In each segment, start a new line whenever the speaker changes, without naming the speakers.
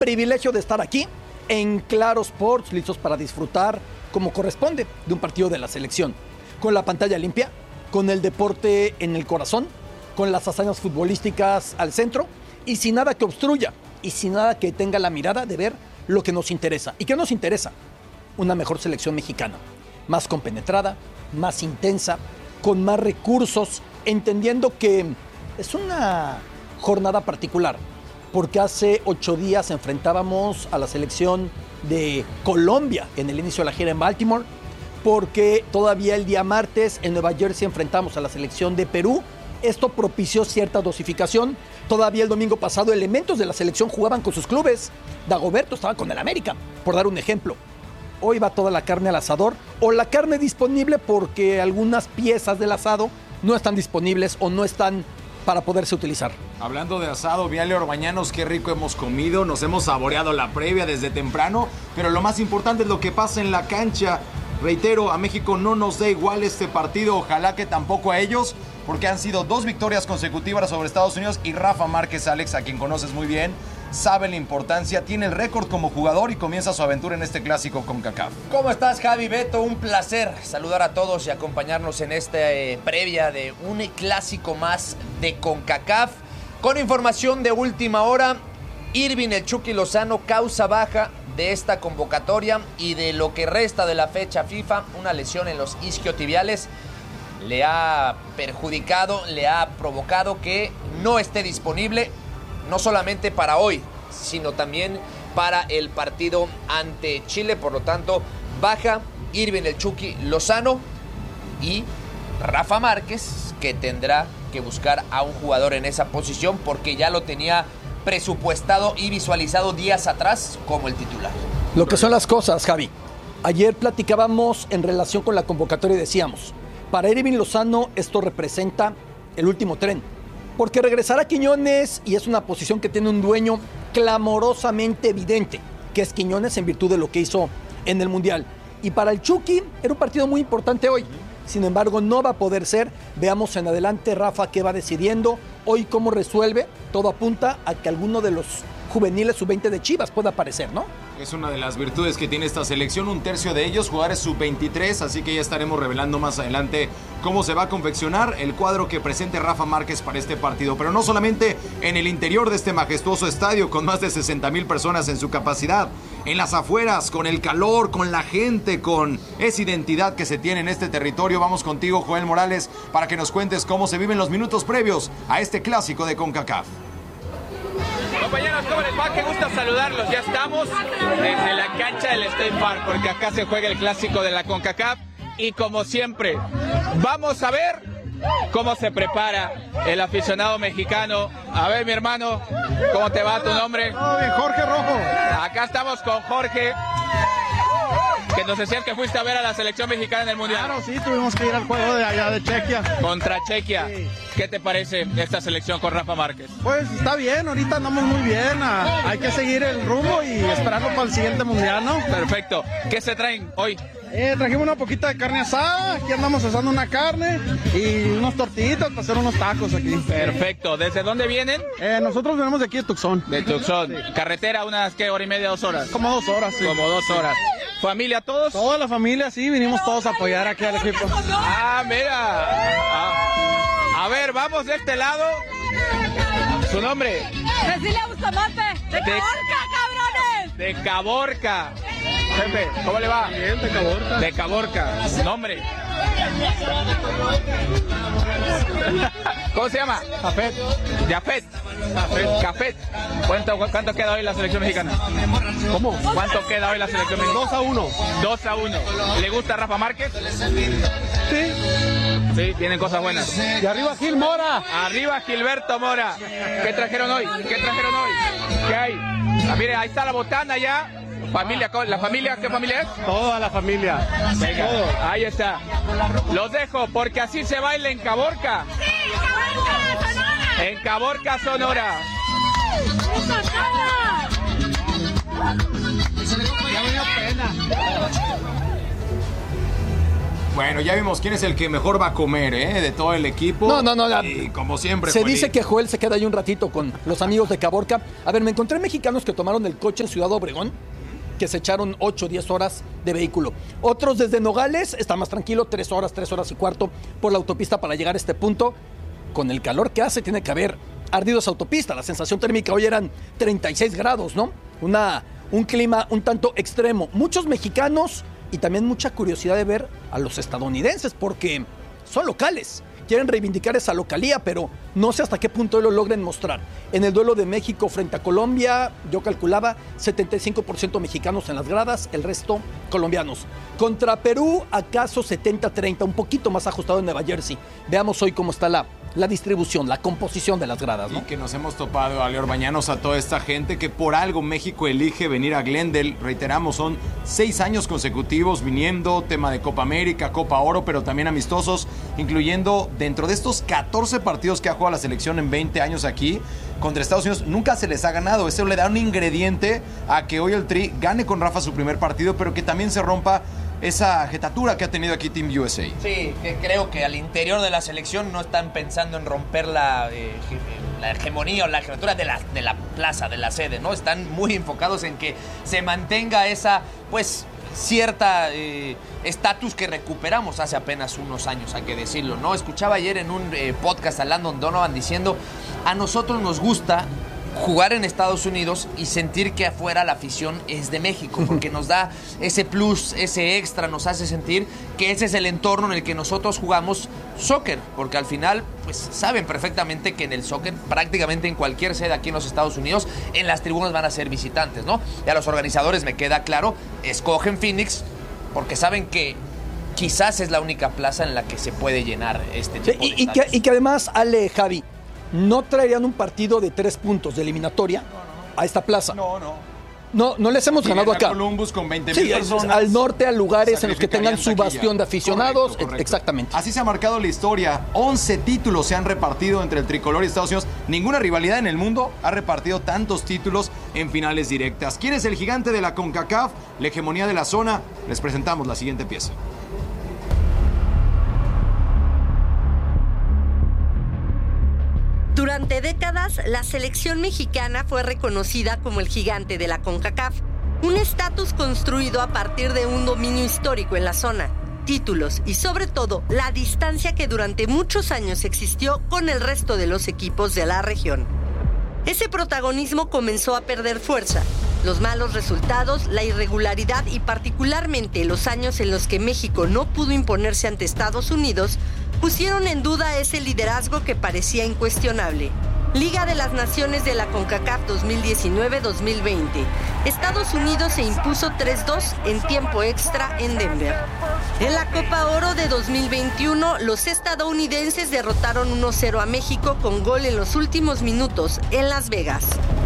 privilegio de estar aquí en Claro Sports, listos para disfrutar como corresponde de un partido de la selección, con la pantalla limpia, con el deporte en el corazón, con las hazañas futbolísticas al centro y sin nada que obstruya y sin nada que tenga la mirada de ver lo que nos interesa. ¿Y qué nos interesa? Una mejor selección mexicana, más compenetrada, más intensa, con más recursos, entendiendo que es una jornada particular, porque hace 8 días enfrentábamos a la selección de Colombia en el inicio de la gira en Baltimore, porque todavía el día martes en Nueva Jersey enfrentamos a la selección de Perú. Esto propició cierta dosificación. Todavía el domingo pasado elementos de la selección jugaban con sus clubes. Dagoberto estaba con el América, por dar un ejemplo. Hoy va toda la carne al asador, o la carne disponible porque algunas piezas del asado no están disponibles o no están para poderse utilizar.
Hablando de asado, Viale Orbañanos, qué rico hemos comido, nos hemos saboreado la previa desde temprano, pero lo más importante es lo que pasa en la cancha. Reitero, a México no nos da igual este partido, ojalá que tampoco a ellos, porque han sido 2 victorias consecutivas sobre Estados Unidos y Rafa Márquez, Alex, a quien conoces muy bien, sabe la importancia, tiene el récord como jugador y comienza su aventura en este clásico CONCACAF.
¿Cómo estás, Javi, Beto? Un placer saludar a todos y acompañarnos en esta previa de un clásico más de CONCACAF. Con información de última hora, Irving el Chucky Lozano causa baja de esta convocatoria y de lo que resta de la fecha FIFA. Una lesión en los isquiotibiales le ha perjudicado, le ha provocado que no esté disponible, no solamente para hoy, sino también para el partido ante Chile. Por lo tanto, baja Irving el Chucky Lozano y Rafa Márquez, que tendrá que buscar a un jugador en esa posición porque ya lo tenía presupuestado y visualizado días atrás como el titular.
Lo que son las cosas, Javi. Ayer platicábamos en relación con la convocatoria y decíamos, para Irving Lozano esto representa el último tren, porque regresará a Quiñones y es una posición que tiene un dueño clamorosamente evidente, que es Quiñones en virtud de lo que hizo en el Mundial. Y para el Chucky era un partido muy importante hoy. Sin embargo, no va a poder ser. Veamos en adelante Rafa qué va decidiendo. Hoy cómo resuelve. Todo apunta a que alguno de los juveniles sub-20 de Chivas pueda aparecer, ¿no?
Es una de las virtudes que tiene esta selección, 1/3 de ellos jugadores sub-23, así que ya estaremos revelando más adelante cómo se va a confeccionar el cuadro que presente Rafa Márquez para este partido. Pero no solamente en el interior de este majestuoso estadio con más de 60,000 personas en su capacidad, en las afueras, con el calor, con la gente, con esa identidad que se tiene en este territorio. Vamos contigo, Joel Morales, para que nos cuentes cómo se viven los minutos previos a este clásico de CONCACAF.
Compañeros, ¿cómo les va? Qué gusto saludarlos. Ya estamos desde la cancha del State Park, porque acá se juega el clásico de la CONCACAF. Y como siempre, vamos a ver cómo se prepara el aficionado mexicano. A ver, mi hermano, ¿cómo te va? ¿Tu nombre?
Todo bien, Jorge Rojo.
Acá estamos con Jorge, que nos decías que fuiste a ver a la selección mexicana en el Mundial.
Claro, sí, tuvimos que ir al juego de allá de Chequia.
Contra Chequia.
Sí.
¿Qué te parece esta selección con Rafa Márquez?
Pues está bien, ahorita andamos muy bien. Hay que seguir el rumbo y esperarlo para el siguiente Mundial, ¿no?
Perfecto. ¿Qué se traen hoy?
Trajimos una poquita de carne asada, aquí andamos asando una carne y unos tortillitas para hacer unos tacos aquí.
Perfecto. ¿Desde dónde vienen?
Nosotros venimos de aquí de Tucson.
De Tucson. Sí. Carretera, unas, ¿qué? ¿Hora y media, 2 horas?
Como 2 horas, sí.
Como 2 horas. ¿Familia todos?
Toda la familia, sí, vinimos todos a apoyar aquí al equipo.
Ah, mira. A ver, vamos de este lado. ¿Su nombre?
Cecilia Bustamante. De Caborca, cabrones.
De Caborca. Jefe, ¿cómo le va?
Bien, de Caborca.
De Caborca. ¿Nombre? ¿Cómo se llama?
Jafet.
Jafet. Cafet. ¿Cuánto queda hoy la selección mexicana?
¿Cómo?
¿Cuánto queda hoy la selección mexicana?
2-1.
2-1. ¿Le gusta Rafa Márquez?
Sí.
Sí, tienen cosas buenas.
Y arriba Gil Mora.
Arriba Gilberto Mora. ¿Qué trajeron hoy? ¿Qué trajeron hoy? ¿Qué hay? Ah, mire, ahí está la botana ya. Familia, ¿la familia? ¿Qué familia es?
Toda la familia.
Venga, ahí está. Los dejo porque así se baila en Caborca. En Caborca, Sonora.
Ya me dio pena.
Bueno, ya vimos quién es el que mejor va a comer, de todo el equipo.
No.
Y como siempre,
se dice que Joel se queda ahí un ratito con los amigos de Caborca. A ver, me encontré mexicanos que tomaron el coche en Ciudad Obregón, que se echaron 8 o 10 horas de vehículo. Otros desde Nogales, está más tranquilo, 3 horas y cuarto por la autopista para llegar a este punto. Con el calor que hace, tiene que haber ardido esa autopista. La sensación térmica hoy eran 36 grados, ¿no? Un clima un tanto extremo. Muchos mexicanos y también mucha curiosidad de ver a los estadounidenses, porque son locales. Quieren reivindicar esa localía, pero no sé hasta qué punto lo logren mostrar. En el duelo de México frente a Colombia, yo calculaba 75% mexicanos en las gradas, el resto colombianos. Contra Perú, acaso 70-30, un poquito más ajustado en Nueva Jersey. Veamos hoy cómo está la distribución, la composición de las gradas, ¿no?
Y que nos hemos topado, Ale Orbañanos, a toda esta gente que por algo México elige venir a Glendale. Reiteramos, son 6 años consecutivos viniendo, tema de Copa América, Copa Oro, pero también amistosos, incluyendo dentro de estos 14 partidos que ha jugado la selección en 20 años aquí, contra Estados Unidos, nunca se les ha ganado. Eso le da un ingrediente a que hoy el Tri gane con Rafa su primer partido, pero que también se rompa esa jetatura que ha tenido aquí Team USA.
Sí, que creo que al interior de la selección no están pensando en romper la hegemonía o la jetatura de la plaza, de la sede, ¿no? Están muy enfocados en que se mantenga esa, pues, cierta estatus que recuperamos hace apenas unos años, hay que decirlo, ¿no? Escuchaba ayer en un podcast a Landon Donovan diciendo, a nosotros nos gusta jugar en Estados Unidos y sentir que afuera la afición es de México, porque nos da ese plus, ese extra, nos hace sentir que ese es el entorno en el que nosotros jugamos soccer, porque al final, pues saben perfectamente que en el soccer, prácticamente en cualquier sede aquí en los Estados Unidos, en las tribunas van a ser visitantes, ¿no? Y a los organizadores, me queda claro, escogen Phoenix porque saben que quizás es la única plaza en la que se puede llenar este tipo de estadios.
Y que además, Ale, Javi, no traerían un partido de 3 puntos de eliminatoria a esta plaza. No les hemos ganado acá.
Columbus con 20,000 personas.
Al norte, a lugares en los que tengan su bastión de aficionados.
Correcto.
Exactamente.
Así se ha marcado la historia. 11 títulos se han repartido entre el tricolor y Estados Unidos. Ninguna rivalidad en el mundo ha repartido tantos títulos en finales directas. ¿Quién es el gigante de la CONCACAF? La hegemonía de la zona. Les presentamos la siguiente pieza.
Durante décadas, la selección mexicana fue reconocida como el gigante de la CONCACAF, un estatus construido a partir de un dominio histórico en la zona, títulos y sobre todo la distancia que durante muchos años existió con el resto de los equipos de la región. Ese protagonismo comenzó a perder fuerza. Los malos resultados, la irregularidad y particularmente los años en los que México no pudo imponerse ante Estados Unidos pusieron en duda ese liderazgo que parecía incuestionable. Liga de las Naciones de la CONCACAF 2019-2020. Estados Unidos se impuso 3-2 en tiempo extra en Denver. En la Copa Oro de 2021, los estadounidenses derrotaron 1-0 a México con gol en los últimos minutos en Las Vegas.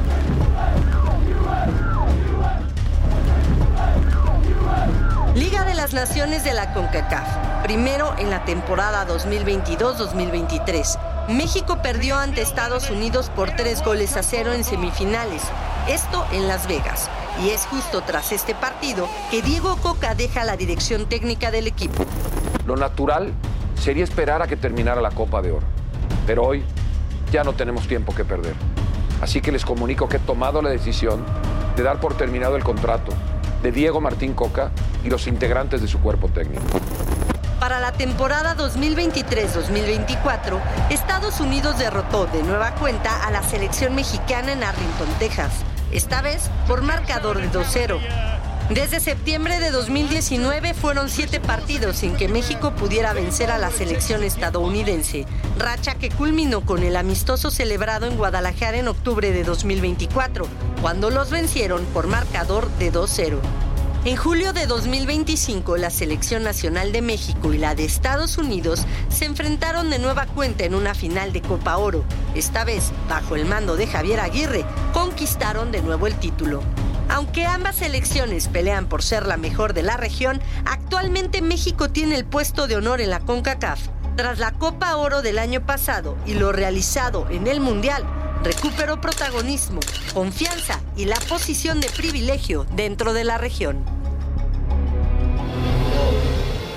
Liga de las Naciones de la CONCACAF. Primero en la temporada 2022-2023. México perdió ante Estados Unidos por 3-0 en semifinales. Esto en Las Vegas. Y es justo tras este partido que Diego Coca deja la dirección técnica del equipo.
Lo natural sería esperar a que terminara la Copa de Oro. Pero hoy ya no tenemos tiempo que perder. Así que les comunico que he tomado la decisión de dar por terminado el contrato de Diego Martín Coca y los integrantes de su cuerpo técnico.
Para la temporada 2023-2024, Estados Unidos derrotó de nueva cuenta a la selección mexicana en Arlington, Texas, esta vez por marcador de 2-0. Desde septiembre de 2019 fueron 7 partidos sin que México pudiera vencer a la selección estadounidense, racha que culminó con el amistoso celebrado en Guadalajara en octubre de 2024, cuando los vencieron por marcador de 2-0. En julio de 2025, la Selección Nacional de México y la de Estados Unidos se enfrentaron de nueva cuenta en una final de Copa Oro. Esta vez, bajo el mando de Javier Aguirre, conquistaron de nuevo el título. Aunque ambas selecciones pelean por ser la mejor de la región, actualmente México tiene el puesto de honor en la CONCACAF. Tras la Copa Oro del año pasado y lo realizado en el Mundial, recuperó protagonismo, confianza y la posición de privilegio dentro de la región.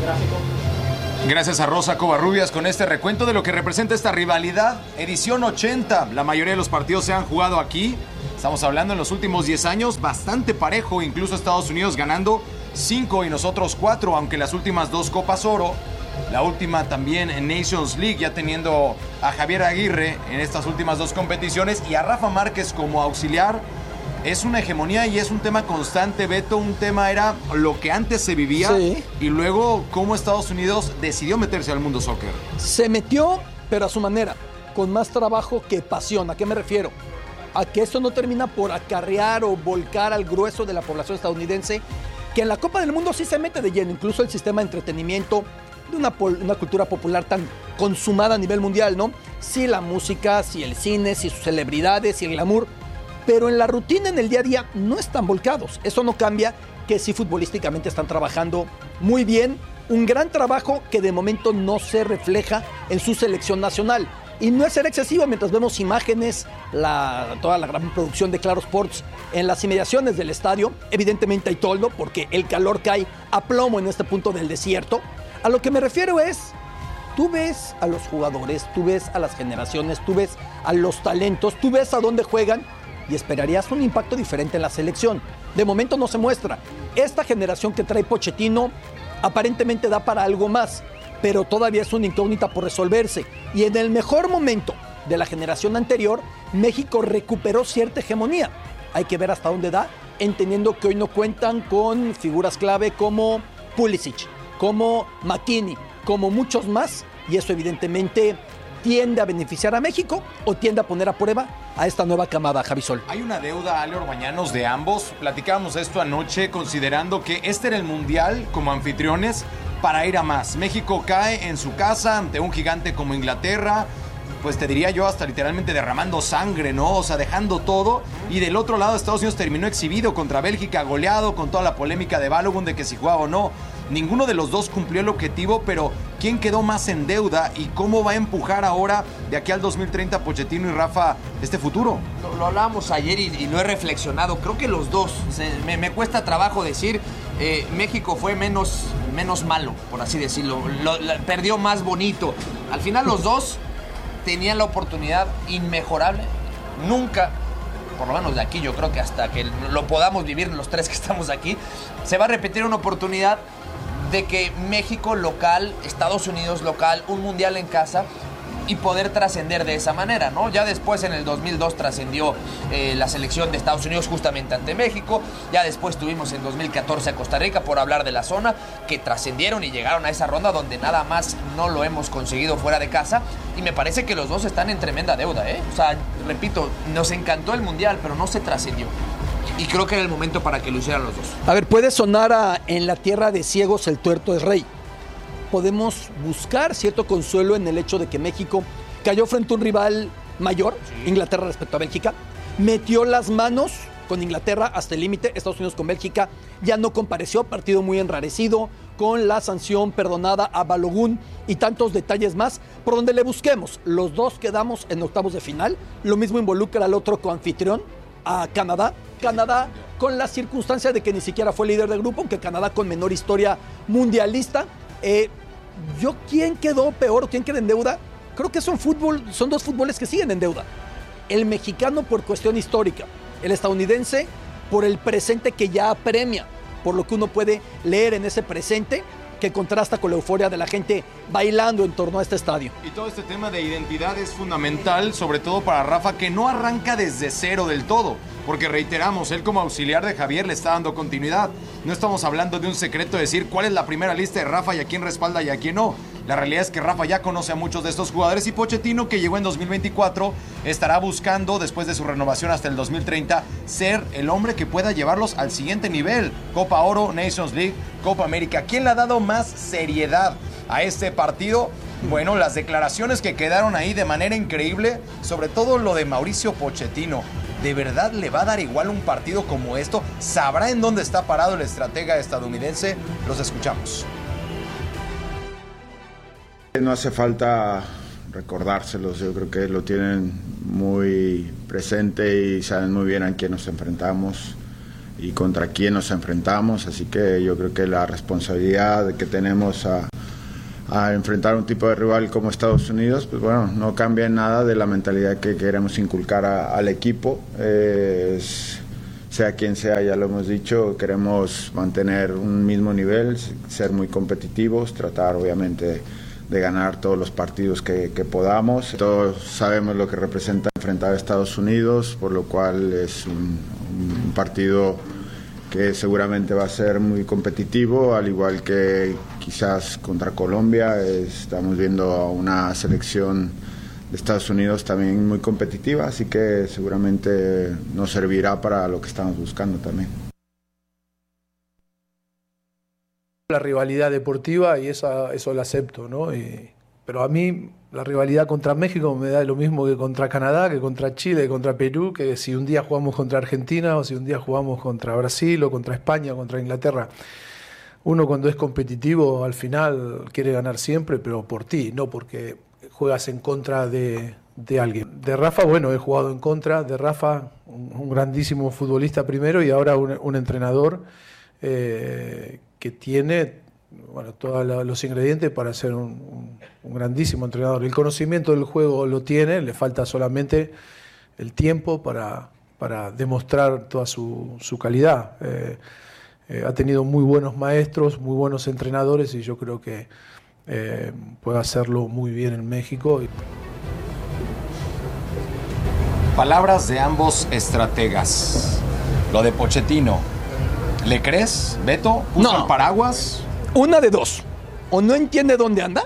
gráfico.
Gracias a Rosa Covarrubias con este recuento de lo que representa esta rivalidad. Edición 80. La mayoría de los partidos se han jugado aquí. Estamos hablando en los últimos 10 años, bastante parejo, incluso Estados Unidos ganando 5 y nosotros 4, aunque las últimas 2 Copas Oro, la última también en Nations League, ya teniendo a Javier Aguirre en estas últimas 2 competiciones y a Rafa Márquez como auxiliar. Es una hegemonía y es un tema constante, Beto. Un tema era lo que antes se vivía, sí, y luego cómo Estados Unidos decidió meterse al mundo soccer.
Se metió, pero a su manera, con más trabajo que pasión. ¿A qué me refiero? A que esto no termina por acarrear o volcar al grueso de la población estadounidense, que en la Copa del Mundo sí se mete de lleno, incluso el sistema de entretenimiento de una cultura popular tan consumada a nivel mundial, ¿no? Sí la música, sí el cine, sí sus celebridades, sí el glamour, pero en la rutina, en el día a día, no están volcados. Eso no cambia que sí futbolísticamente están trabajando muy bien, un gran trabajo que de momento no se refleja en su selección nacional. Y no es ser excesivo mientras vemos imágenes, toda la gran producción de Claro Sports en las inmediaciones del estadio. Evidentemente hay toldo porque el calor cae a plomo en este punto del desierto. A lo que me refiero es, tú ves a los jugadores, tú ves a las generaciones, tú ves a los talentos, tú ves a dónde juegan y esperarías un impacto diferente en la selección. De momento no se muestra. Esta generación que trae Pochettino aparentemente da para algo más, pero todavía es una incógnita por resolverse. Y en el mejor momento de la generación anterior, México recuperó cierta hegemonía. Hay que ver hasta dónde da, entendiendo que hoy no cuentan con figuras clave como Pulisic, como McKinney, como muchos más, y eso evidentemente tiende a beneficiar a México o tiende a poner a prueba a esta nueva camada, Javisol.
Hay una deuda, Ale Orbañanos, de ambos. Platicábamos esto anoche considerando que este era el Mundial como anfitriones para ir a más. México cae en su casa ante un gigante como Inglaterra, pues te diría yo hasta literalmente derramando sangre, ¿no? O sea, dejando todo. Y del otro lado Estados Unidos terminó exhibido contra Bélgica, goleado, con toda la polémica de Balogun de que si jugaba o no. Ninguno de los dos cumplió el objetivo, pero ¿quién quedó más en deuda y cómo va a empujar ahora de aquí al 2030 Pochettino y Rafa este futuro?
Lo hablábamos ayer y lo he reflexionado. Creo que los dos, me cuesta trabajo decir, México fue menos malo, por así decirlo. Perdió más bonito. Al final los dos tenían la oportunidad inmejorable. Nunca, por lo menos de aquí, yo creo que hasta que lo podamos vivir los tres que estamos aquí, se va a repetir una oportunidad de que México local, Estados Unidos local, un mundial en casa y poder trascender de esa manera, ¿no? Ya después en el 2002 trascendió la selección de Estados Unidos justamente ante México, ya después tuvimos en 2014 a Costa Rica, por hablar de la zona, que trascendieron y llegaron a esa ronda donde nada más no lo hemos conseguido fuera de casa, y me parece que los dos están en tremenda deuda, ¿eh? O sea, repito, nos encantó el mundial, pero no se trascendió. Y creo que era el momento para que lo hicieran los dos.
A ver, puede sonar a en la tierra de ciegos el tuerto es rey. Podemos buscar cierto consuelo en el hecho de que México cayó frente a un rival mayor, sí, Inglaterra respecto a Bélgica, metió las manos con Inglaterra hasta el límite, Estados Unidos con Bélgica ya no compareció, partido muy enrarecido, con la sanción perdonada a Balogun y tantos detalles más, por donde le busquemos. Los dos quedamos en octavos de final, lo mismo involucra al otro coanfitrión, a Canadá. Canadá con la circunstancia de que ni siquiera fue líder del grupo, aunque Canadá con menor historia mundialista. ¿Quién quedó peor o quién queda en deuda? Creo que son dos fútboles que siguen en deuda. El mexicano por cuestión histórica, el estadounidense por el presente que ya apremia, por lo que uno puede leer en ese presente que contrasta con la euforia de la gente bailando en torno a este estadio.
Y todo este tema de identidad es fundamental, sobre todo para Rafa, que no arranca desde cero del todo, porque reiteramos, él como auxiliar de Javier le está dando continuidad. No estamos hablando de un secreto de decir cuál es la primera lista de Rafa y a quién respalda y a quién no. La realidad es que Rafa ya conoce a muchos de estos jugadores y Pochettino, que llegó en 2024, estará buscando, después de su renovación hasta el 2030, ser el hombre que pueda llevarlos al siguiente nivel. Copa Oro, Nations League, Copa América. ¿Quién le ha dado más seriedad a este partido? Bueno, las declaraciones que quedaron ahí de manera increíble, sobre todo lo de Mauricio Pochettino. ¿De verdad le va a dar igual un partido como esto? ¿Sabrá en dónde está parado el estratega estadounidense? Los escuchamos.
No hace falta recordárselos, yo creo que lo tienen muy presente y saben muy bien a quién nos enfrentamos. y contra quién nos enfrentamos, así que yo creo que la responsabilidad que tenemos a enfrentar un tipo de rival como Estados Unidos, pues bueno, no cambia en nada de la mentalidad que queremos inculcar al equipo. Sea quien sea, ya lo hemos dicho, queremos mantener un mismo nivel, ser muy competitivos, tratar obviamente de ganar todos los partidos que podamos. Todos sabemos lo que representa enfrentar a Estados Unidos, por lo cual es un partido que seguramente va a ser muy competitivo, al igual que quizás contra Colombia. Estamos viendo a una selección de Estados Unidos también muy competitiva, así que seguramente nos servirá para lo que estamos buscando también.
La rivalidad deportiva y eso lo acepto, ¿no? Pero a mí la rivalidad contra México me da lo mismo que contra Canadá, que contra Chile, que contra Perú, que si un día jugamos contra Argentina o si un día jugamos contra Brasil o contra España o contra Inglaterra. Uno cuando es competitivo al final quiere ganar siempre, pero por ti, no porque juegas en contra de alguien. De Rafa, bueno, he jugado en contra de Rafa, un grandísimo futbolista primero y ahora un entrenador que tiene todos los ingredientes para ser un grandísimo entrenador. El conocimiento del juego lo tiene, le falta solamente el tiempo para demostrar toda su calidad. Ha tenido muy buenos maestros, muy buenos entrenadores y yo creo que puede hacerlo muy bien en México.
Palabras de ambos estrategas. Lo de Pochettino, ¿le crees, Beto? ¿Puso el paraguas?
Una de dos. O no entiende dónde anda,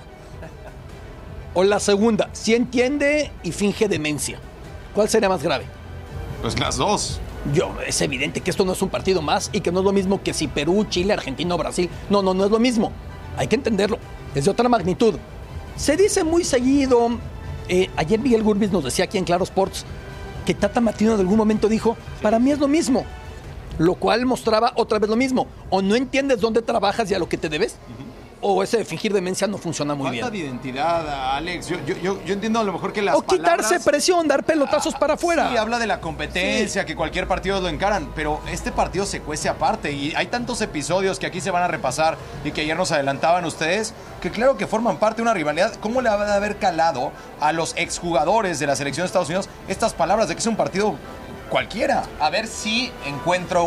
o la segunda, sí entiende y finge demencia. ¿Cuál sería más grave?
Pues las dos.
Es evidente que esto no es un partido más y que no es lo mismo que si Perú, Chile, Argentina o Brasil. No es lo mismo. Hay que entenderlo. Es de otra magnitud. Se dice muy seguido. Ayer Miguel Gurbis nos decía aquí en Claro Sports que Tata Martino en algún momento dijo: para mí es lo mismo. Lo cual mostraba otra vez lo mismo. O no entiendes dónde trabajas y a lo que te debes, o ese de fingir demencia no funciona muy bien.
Falta de identidad, Alex. Yo entiendo a lo mejor que las
o quitarse
palabras...
presión, dar pelotazos para afuera.
Sí, habla de la competencia, que cualquier partido lo encaran, pero este partido se cuece aparte y hay tantos episodios que aquí se van a repasar y que ayer nos adelantaban ustedes, que claro que forman parte de una rivalidad. ¿Cómo le va a haber calado a los exjugadores de la selección de Estados Unidos estas palabras de que es un partido cualquiera?
A ver si encuentro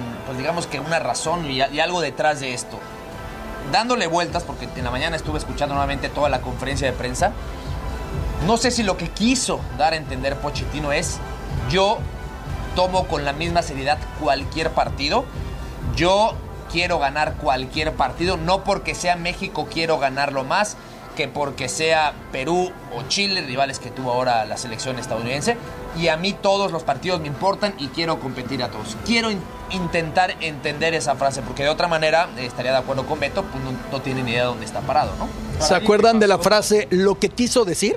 una razón y algo detrás de esto. Dándole vueltas, porque en la mañana estuve escuchando nuevamente toda la conferencia de prensa, no sé si lo que quiso dar a entender Pochettino es: yo tomo con la misma seriedad cualquier partido, yo quiero ganar cualquier partido, no porque sea México quiero ganarlo más que porque sea Perú o Chile, rivales que tuvo ahora la selección estadounidense, y a mí todos los partidos me importan y quiero competir a todos. Quiero intentar entender esa frase, porque de otra manera estaría de acuerdo con Beto, pues no tiene ni idea de dónde está parado, ¿no?
¿Se acuerdan de la frase lo que quiso decir?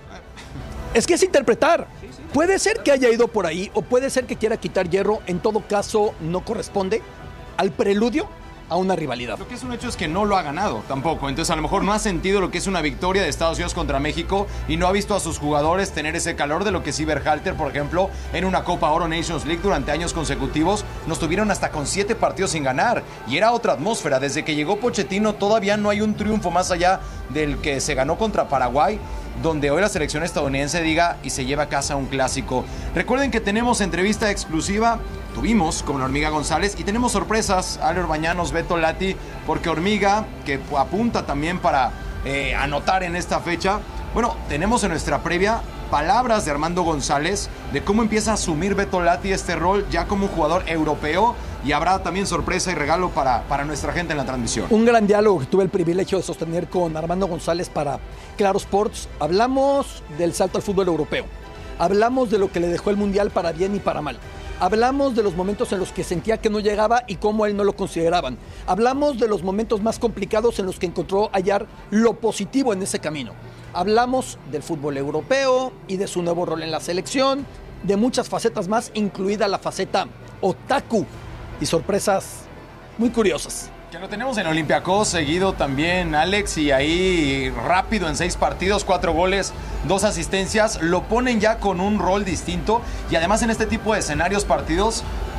Es que es interpretar. Puede ser que haya ido por ahí o puede ser que quiera quitar hierro. En todo caso, no corresponde al preludio a una rivalidad.
Lo que es un hecho es que no lo ha ganado tampoco, entonces a lo mejor no ha sentido lo que es una victoria de Estados Unidos contra México y no ha visto a sus jugadores tener ese calor de lo que sí Berhalter, por ejemplo, en una Copa Oro Nations League durante años consecutivos, nos tuvieron hasta con 7 partidos sin ganar y era otra atmósfera. Desde que llegó Pochettino todavía no hay un triunfo más allá del que se ganó contra Paraguay, donde hoy la selección estadounidense diga y se lleva a casa un clásico. Recuerden que tenemos entrevista exclusiva, tuvimos con la Hormiga González y tenemos sorpresas, Ale Orbañanos, Beto Lati, porque Hormiga, que apunta también para anotar en esta fecha, bueno, tenemos en nuestra previa palabras de Armando González de cómo empieza a asumir Beto Lati este rol ya como un jugador europeo, y habrá también sorpresa y regalo para nuestra gente en la transmisión.
Un gran diálogo que tuve el privilegio de sostener con Armando González para Claro Sports. Hablamos del salto al fútbol europeo, hablamos de lo que le dejó el Mundial para bien y para mal, hablamos de los momentos en los que sentía que no llegaba y cómo él no lo consideraban, hablamos de los momentos más complicados en los que encontró hallar lo positivo en ese camino, hablamos del fútbol europeo y de su nuevo rol en la selección, de muchas facetas más, incluida la faceta otaku, y sorpresas muy curiosas.
Que lo tenemos en Olympiacos seguido también, Alex, y ahí rápido en 6 partidos, 4 goles, 2 asistencias, lo ponen ya con un rol distinto, y además en este tipo de escenarios, partidos,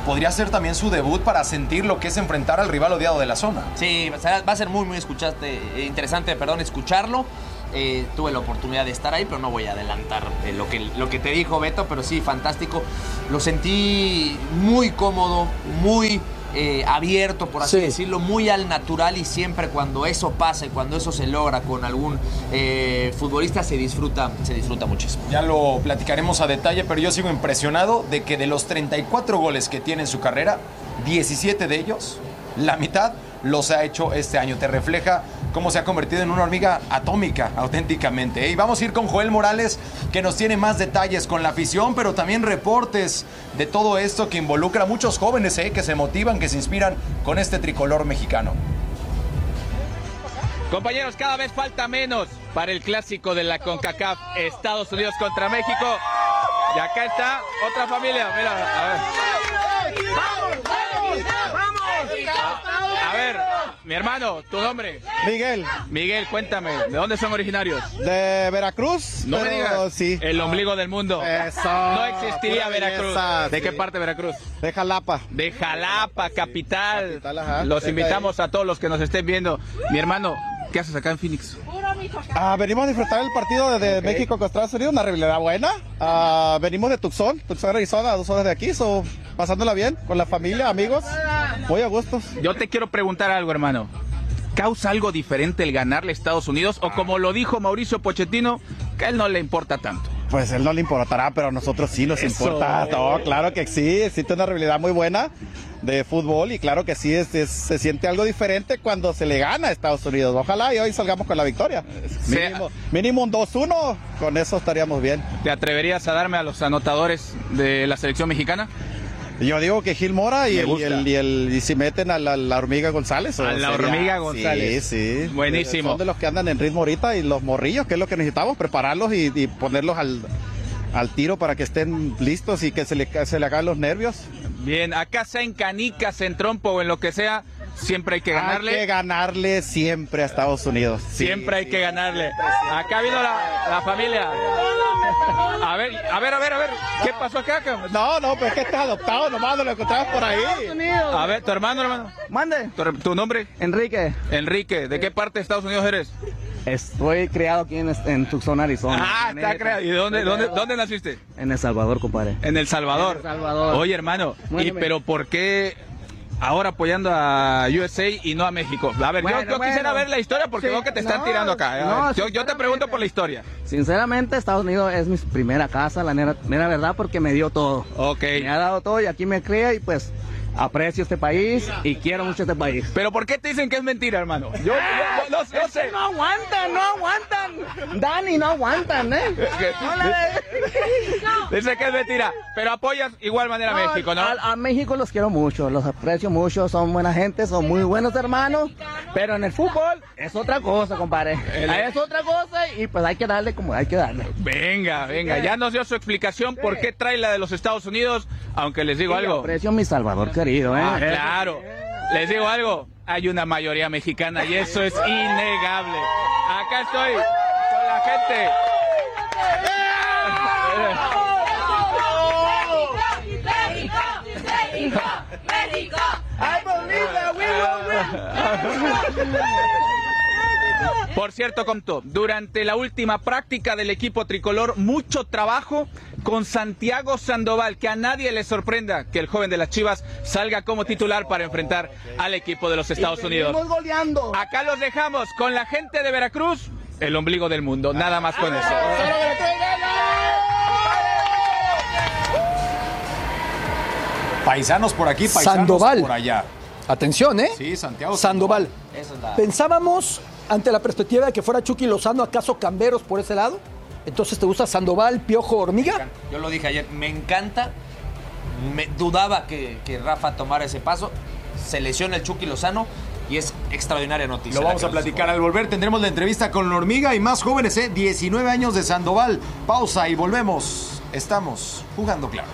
podría ser también su debut para sentir lo que es enfrentar al rival odiado de la zona.
Sí, va a ser muy interesante escucharlo. Tuve la oportunidad de estar ahí, pero no voy a adelantar lo que te dijo Beto, pero sí, fantástico. Lo sentí muy cómodo, muy abierto, por así decirlo, muy al natural, y siempre cuando eso pasa y cuando eso se logra con algún futbolista se disfruta muchísimo.
Ya lo platicaremos a detalle, pero yo sigo impresionado de que de los 34 goles que tiene en su carrera, 17 de ellos, la mitad los ha hecho este año. Te refleja cómo se ha convertido en una hormiga atómica, auténticamente. Y vamos a ir con Joel Morales, que nos tiene más detalles con la afición, pero también reportes de todo esto que involucra a muchos jóvenes que se motivan, que se inspiran con este tricolor mexicano.
Compañeros, cada vez falta menos para el clásico de la CONCACAF, Estados Unidos contra México. Y acá está otra familia. Mira, a ver. A ver, mi hermano, ¿tu nombre?
Miguel.
Miguel, cuéntame, ¿de dónde son originarios?
De Veracruz.
No me digas.
Sí.
El ombligo del mundo.
Eso.
No existiría Veracruz.
Esa,
¿De qué parte de Veracruz?
De Jalapa.
De Jalapa, capital.
Ajá.
Los invitamos a todos los que nos estén viendo. Mi hermano, ¿qué haces acá en Phoenix?
Venimos a disfrutar el partido de México contra Estados Unidos, una rivalidad buena. Venimos de Tucson, Arizona, a 2 horas de aquí, pasándola bien con la familia, amigos, muy a gusto.
Yo te quiero preguntar algo, hermano. ¿Causa algo diferente el ganarle a Estados Unidos? O como lo dijo Mauricio Pochettino, que a él no le importa tanto.
Pues él no le importará, pero a nosotros sí nos importa. No, claro que sí, existe una rivalidad muy buena de fútbol y claro que sí, se siente algo diferente cuando se le gana a Estados Unidos. Ojalá y hoy salgamos con la victoria. Mínimo un 2-1, con eso estaríamos bien.
¿Te atreverías a darme a los anotadores de la selección mexicana?
Yo digo que Gil Mora y si meten a la Hormiga González.
Hormiga González.
Sí.
Buenísimo.
Son de los que andan en ritmo ahorita y los morrillos, que es lo que necesitamos, prepararlos y ponerlos al tiro para que estén listos y que se le hagan los nervios.
Bien, acá sea en canicas, en trompo o en lo que sea, siempre hay que ganarle.
Hay que ganarle siempre a Estados Unidos.
Siempre hay que ganarle. Acá vino la familia. A ver, ¿qué pasó acá?
No, pues es que estás adoptado, nomás no lo encontramos por ahí.
A ver, tu hermano.
Mande.
¿Tu nombre?
Enrique.
Enrique, ¿de qué parte de Estados Unidos eres?
Estoy criado aquí en Tucson, Arizona.
Está criado. ¿Y dónde naciste?
En El Salvador, compadre.
En El Salvador. Oye, hermano, pero ¿por qué ahora apoyando a USA y no a México? A ver, yo quisiera ver la historia porque veo que te están tirando acá. Yo te pregunto por la historia.
Sinceramente, Estados Unidos es mi primera casa, la mera verdad, porque me dio todo.
Ok.
Me ha dado todo y aquí me cría y pues aprecio este país y quiero mucho este país.
¿Pero por qué te dicen que es mentira, hermano? Yo no sé.
No aguantan. Dani, no aguantan,
Dice que es mentira, pero apoyas igual manera a México, ¿no?
A México los quiero mucho, los aprecio mucho, son buena gente, son muy buenos hermanos, pero en el fútbol es otra cosa, compadre. Es otra cosa y pues hay que darle como hay que darle.
Venga, ya nos dio su explicación por qué trae la de los Estados Unidos, aunque les digo algo.
Aprecio a mi Salvador querido,
claro. Les digo algo, hay una mayoría mexicana y eso es innegable. Acá estoy con la gente.
México.
I believe that we will win.
Por cierto, Comto, durante la última práctica del equipo tricolor, mucho trabajo con Santiago Sandoval, que a nadie le sorprenda que el joven de las Chivas salga como titular para enfrentar al equipo de los Estados Unidos.
Goleando.
Acá los dejamos con la gente de Veracruz, el ombligo del mundo, nada más con eso.
Paisanos por aquí, paisanos
Sandoval.
por allá.
Atención,
Sí, Santiago
Sandoval.
Esa es
Pensábamos, ante la perspectiva de que fuera Chucky Lozano, ¿acaso Camberos por ese lado? Entonces, ¿te gusta Sandoval, Piojo, Hormiga?
Yo lo dije ayer, me encanta. Dudaba que Rafa tomara ese paso. Se lesiona el Chucky Lozano y es extraordinaria noticia.
Lo vamos a platicar al volver. Tendremos la entrevista con la Hormiga y más jóvenes, 19 años de Sandoval. Pausa y volvemos. Estamos jugando claro.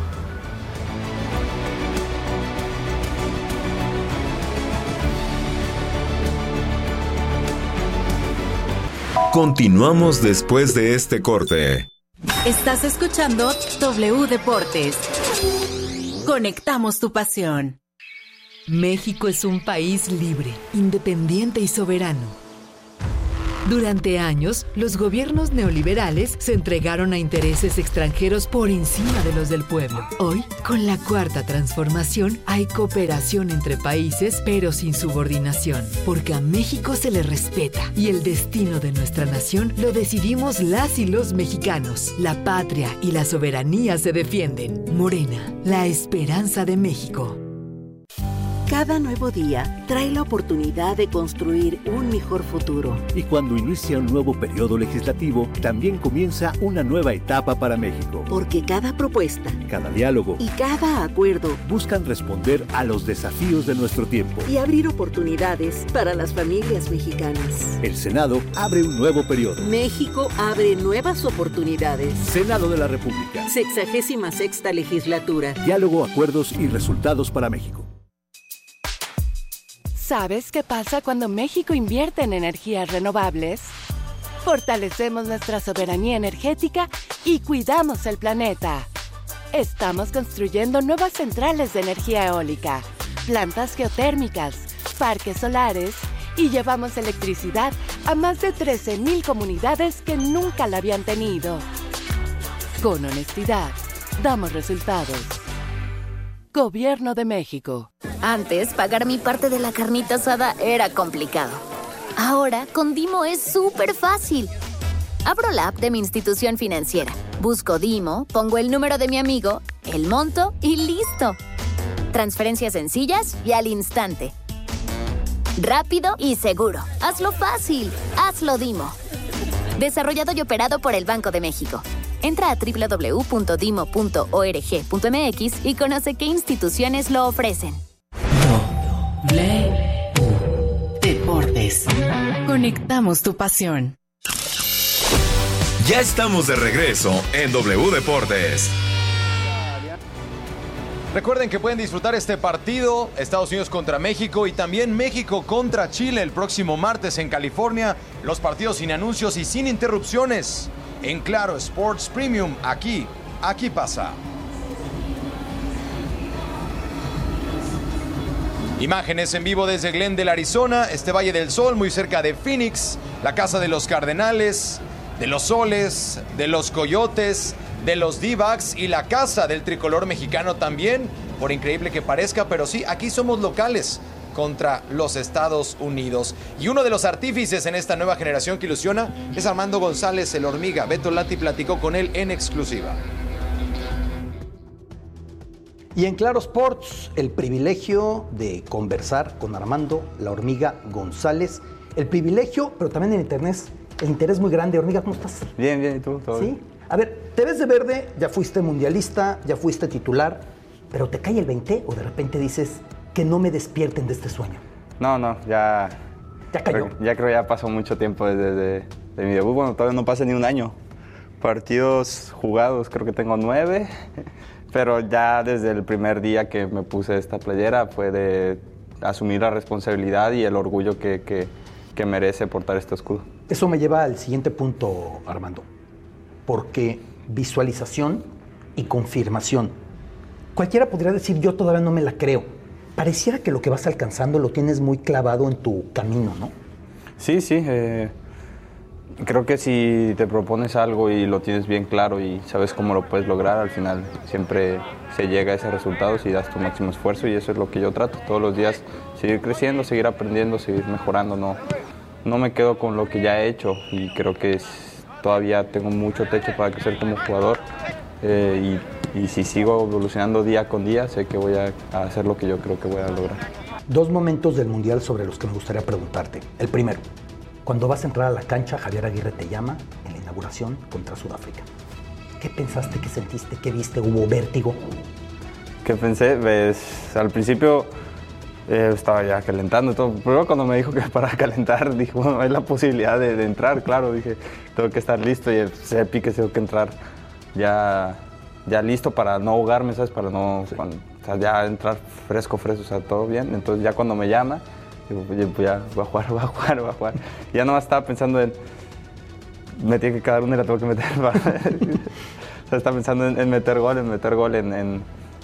Continuamos después de este corte.
Estás escuchando W Deportes con
Conectamos tu pasión. México es un país libre, independiente y soberano. Durante años, los gobiernos neoliberales se entregaron a intereses extranjeros por encima de los del pueblo. Hoy, con la Cuarta Transformación, hay cooperación entre países, pero sin subordinación, porque a México se le respeta y el destino de nuestra nación lo decidimos las y los mexicanos. La patria y la soberanía se defienden. Morena, la esperanza de México.
Cada nuevo día trae la oportunidad de construir un mejor futuro.
Y cuando inicia un nuevo periodo legislativo, también comienza una nueva etapa para México.
Porque cada propuesta,
cada diálogo
y cada acuerdo
buscan responder a los desafíos de nuestro tiempo
y abrir oportunidades para las familias mexicanas.
El Senado abre un nuevo periodo.
México abre nuevas oportunidades.
Senado de la República.
66ª legislatura.
Diálogo, acuerdos y resultados para México.
¿Sabes qué pasa cuando México invierte en energías renovables? Fortalecemos nuestra soberanía energética y cuidamos el planeta. Estamos construyendo nuevas centrales de energía eólica, plantas geotérmicas, parques solares y llevamos electricidad a más de 13,000 comunidades que nunca la habían tenido. Con honestidad, damos resultados. Gobierno de México.
Antes, pagar mi parte de la carnita asada era complicado. Ahora, con Dimo es súper fácil. Abro la app de mi institución financiera, busco Dimo, pongo el número de mi amigo, el monto y listo. Transferencias sencillas y al instante. Rápido y seguro. Hazlo fácil. Hazlo Dimo. Desarrollado y operado por el Banco de México. Entra a www.dimo.org.mx y conoce qué instituciones lo ofrecen.
Deportes. Conectamos tu pasión.
Ya estamos de regreso en W Deportes.
Recuerden que pueden disfrutar este partido, Estados Unidos contra México y también México contra Chile el próximo martes en California. Los partidos sin anuncios y sin interrupciones. En Claro Sports Premium, aquí pasa. Imágenes en vivo desde Glendale, Arizona, este Valle del Sol, muy cerca de Phoenix, la casa de los Cardenales, de los Soles, de los Coyotes, de los D-backs y la casa del tricolor mexicano también, por increíble que parezca, pero sí, aquí somos locales contra los Estados Unidos. Y uno de los artífices en esta nueva generación que ilusiona es Armando González, el Hormiga. Beto Lati platicó con él en exclusiva.
Y en Claro Sports, el privilegio de conversar con Armando La Hormiga González. El privilegio, pero también el interés muy grande. Hormiga, ¿cómo estás?
Bien, ¿y tú? ¿Todo bien?
A ver, te ves de verde, ya fuiste mundialista, ya fuiste titular, pero ¿te cae el 20 o de repente dices que no me despierten de este sueño?
No, ya
cayó.
Ya creo ya pasó mucho tiempo desde mi debut. Bueno, todavía no pasa ni un año. Partidos jugados, creo que tengo 9, pero ya desde el primer día que me puse esta playera fue de asumir la responsabilidad y el orgullo que merece portar este escudo.
Eso me lleva al siguiente punto, Armando, porque visualización y confirmación. Cualquiera podría decir, yo todavía no me la creo. Pareciera que lo que vas alcanzando lo tienes muy clavado en tu camino, ¿no?
Sí. Creo que si te propones algo y lo tienes bien claro y sabes cómo lo puedes lograr, al final siempre se llega a ese resultado si das tu máximo esfuerzo, y eso es lo que yo trato todos los días, seguir creciendo, seguir aprendiendo, seguir mejorando. No me quedo con lo que ya he hecho y creo que todavía tengo mucho techo para crecer como jugador, y si sigo evolucionando día con día, sé que voy a hacer lo que yo creo que voy a lograr.
2 momentos del Mundial sobre los que me gustaría preguntarte. El primero, cuando vas a entrar a la cancha, Javier Aguirre te llama en la inauguración contra Sudáfrica. ¿Qué pensaste, qué sentiste, qué viste? ¿Hubo vértigo?
¿Qué pensé? Pues, al principio estaba ya calentando y todo. Pero cuando me dijo que para calentar, dije, bueno, hay la posibilidad de entrar, claro. Dije, tengo que estar listo, y ese pique tengo que entrar ya listo para no ahogarme, ¿sabes? Para no, o sea, ya entrar fresco, o sea, todo bien. Entonces ya cuando me llama, digo, pues ya voy a jugar. Y ya nomás estaba pensando en, me tiene que quedar una y la tengo que meter. O sea, estaba pensando en meter gol,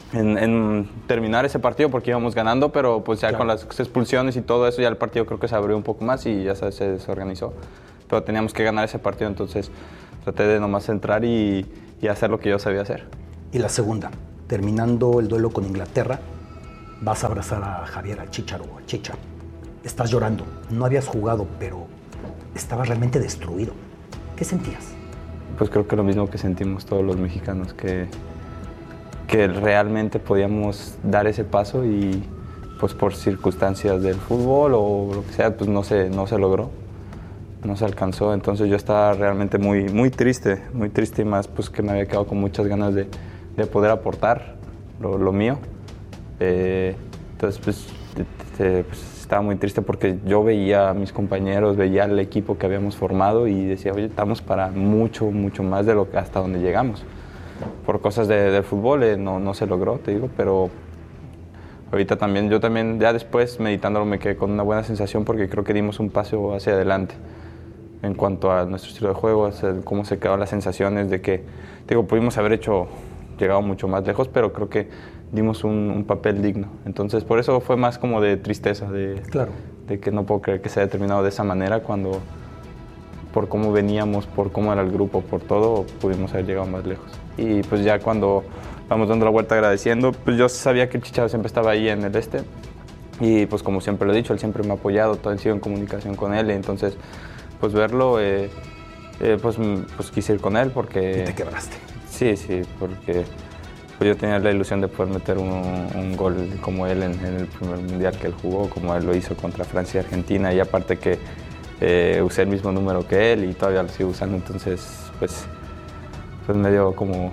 en terminar ese partido porque íbamos ganando, pero pues ya con las expulsiones y todo eso ya el partido creo que se abrió un poco más y ya se desorganizó. Pero teníamos que ganar ese partido, entonces traté de nomás entrar y hacer lo que yo sabía hacer.
Y la segunda, terminando el duelo con Inglaterra, vas a abrazar a Javier, al Chicharo, a Chicha. Estás llorando, no habías jugado, pero estabas realmente destruido. ¿Qué sentías?
Pues creo que lo mismo que sentimos todos los mexicanos, que realmente podíamos dar ese paso y pues por circunstancias del fútbol o lo que sea, pues no se logró, no se alcanzó. Entonces yo estaba realmente muy triste y más pues que me había quedado con muchas ganas de poder aportar lo mío. Entonces pues estaba muy triste porque yo veía a mis compañeros, veía al equipo que habíamos formado y decía, oye, estamos para mucho más de lo que hasta donde llegamos. Por cosas del fútbol no se logró, te digo, pero ahorita yo también, ya después meditándolo me quedé con una buena sensación porque creo que dimos un paso hacia adelante en cuanto a nuestro estilo de juego, cómo se quedaron las sensaciones de que, te digo, pudimos haber llegado mucho más lejos, pero creo que dimos un papel digno. Entonces, por eso fue más como de tristeza, de que no puedo creer que se haya terminado de esa manera cuando, por cómo veníamos, por cómo era el grupo, por todo, pudimos haber llegado más lejos. Y pues ya cuando vamos dando la vuelta agradeciendo, pues yo sabía que el Chicharo siempre estaba ahí en el y pues como siempre lo he dicho, él siempre me ha apoyado, todo he sido en comunicación con él, y entonces pues verlo, pues quise ir con él porque...
¿Y te quebraste?
Sí, porque pues yo tenía la ilusión de poder meter un gol como él en el primer mundial que él jugó, como él lo hizo contra Francia y Argentina, y aparte que usé el mismo número que él y todavía lo sigo usando, entonces pues me dio como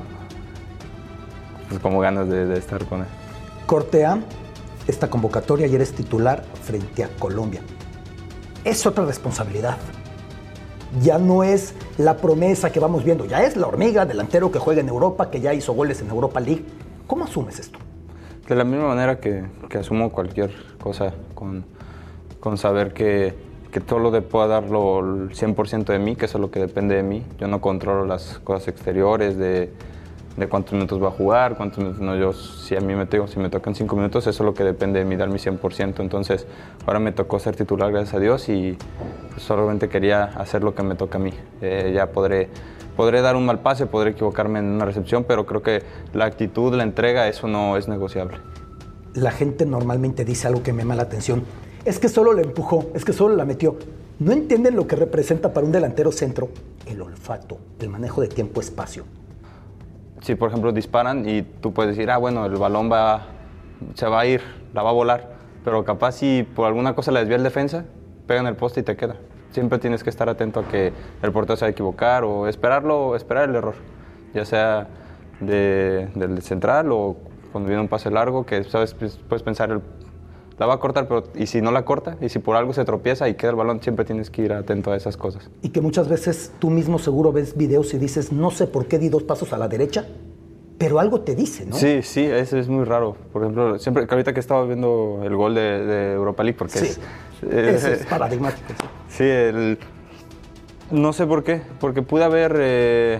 ganas de estar con él.
Cortea esta convocatoria y eres titular frente a Colombia. Es otra responsabilidad. Ya no es la promesa que vamos viendo, ya es la hormiga, delantero que juega en Europa, que ya hizo goles en Europa League. ¿Cómo asumes esto?
De la misma manera que asumo cualquier cosa, con saber que todo lo pueda darlo el 100% de mí, que eso es lo que depende de mí. Yo no controlo las cosas exteriores de cuántos minutos va a jugar, cuántos minutos no. Si me tocan 5 minutos, eso es lo que depende de mí, dar mi 100%. Entonces, ahora me tocó ser titular, gracias a Dios, y pues, solamente quería hacer lo que me toca a mí. Ya podré dar un mal pase, podré equivocarme en una recepción, pero creo que la actitud, la entrega, eso no es negociable.
La gente normalmente dice algo que me llama la atención. Es que solo la empujó, es que solo la metió. No entienden lo que representa para un delantero centro el olfato, el manejo de tiempo-espacio.
Si, por ejemplo, disparan y tú puedes decir, bueno, el balón se va a ir, la va a volar, pero capaz si por alguna cosa la desvía el defensa, pega en el poste y te queda. Siempre tienes que estar atento a que el portero se va a equivocar o esperar el error, ya sea del central o cuando viene un pase largo, que sabes, puedes pensar, la va a cortar, pero y si no la corta, y si por algo se tropieza y queda el balón, siempre tienes que ir atento a esas cosas.
Y que muchas veces tú mismo seguro ves videos y dices, no sé por qué di 2 pasos a la derecha, pero algo te dice, ¿no?
Sí, eso es muy raro. Por ejemplo, siempre que ahorita que estaba viendo el gol de Europa League, porque
sí, eso es paradigmático.
Sí, no sé por qué, porque pude haber...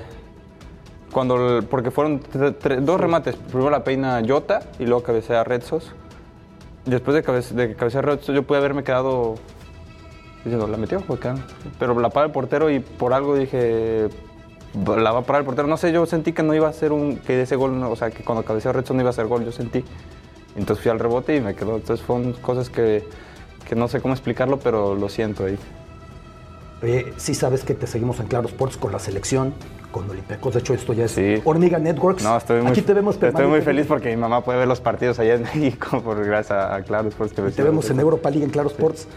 porque fueron 2 remates, primero la peina Jota y luego cabecea Retsos. Después de cabecear Retsos, yo pude haberme quedado diciendo, ¿la metió? Pero la para el portero y por algo dije, la va a parar el portero. No sé, yo sentí que no iba a ser que ese gol, o sea, que cuando cabeceó Retsos no iba a ser gol, yo sentí. Entonces fui al rebote y me quedó. Entonces fueron cosas que no sé cómo explicarlo, pero lo siento ahí.
Oye, sí sabes que te seguimos en Claro Sports con la selección, con Olympiacos. De hecho, esto ya es Hormiga Networks.
No,
aquí te vemos permanente.
Estoy muy feliz porque mi mamá puede ver los partidos allá en México gracias a Claro Sports.
Te vemos en Europa League, en Claro Sports.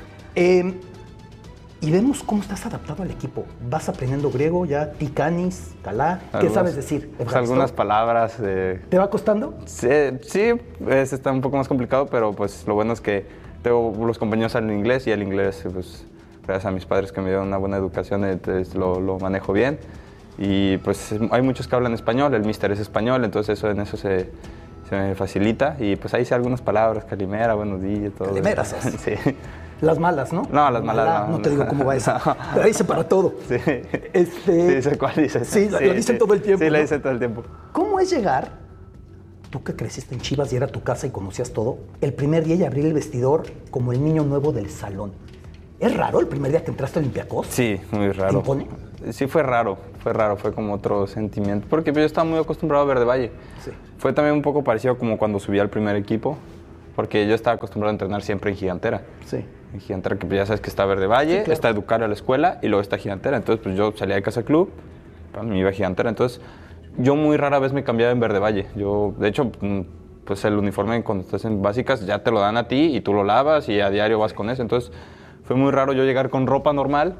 Y vemos cómo estás adaptado al equipo. Vas aprendiendo griego ya, Tikanis, Kalá. ¿Qué sabes decir?
Pues algunas palabras.
¿Te va costando?
Sí, está un poco más complicado, pero pues lo bueno es que tengo los compañeros en inglés y el inglés, pues gracias a mis padres que me dieron una buena educación, entonces lo manejo bien. Y pues hay muchos que hablan español, el míster es español, entonces en eso se me facilita. Y pues ahí sé algunas palabras, calimera, buenos días, todo.
Calimeras.
Sí.
Las malas, ¿no?
No, las malas
no te digo cómo va eso. Pero ahí dice para todo.
Sí. Sí, sé cuál dice.
Sí, lo dicen todo el tiempo.
Sí,
¿no?
la dicen todo el tiempo.
¿Cómo es llegar
tú que creciste en Chivas y era tu casa y conocías todo, el primer día y abrir el vestidor como el niño nuevo del salón. ¿Es raro el primer día que entraste a Olympiacos?
Sí, muy raro.
¿Te impone?
Sí, fue raro, fue como otro sentimiento, porque yo estaba muy acostumbrado a Verde Valle.
Sí.
Fue también un poco parecido como cuando subí al primer equipo, porque yo estaba acostumbrado a entrenar siempre en Gigantera.
Sí.
En Gigantera, que ya sabes que está Verde Valle, sí, claro. Está Educar a la escuela y luego está Gigantera. Entonces, pues yo salía de Casa Club, me iba a Gigantera. Entonces, yo muy rara vez me cambiaba en Verde Valle. Yo, de hecho, pues el uniforme cuando estás en básicas ya te lo dan a ti y tú lo lavas y a diario vas con eso. Entonces, fue muy raro yo llegar con ropa normal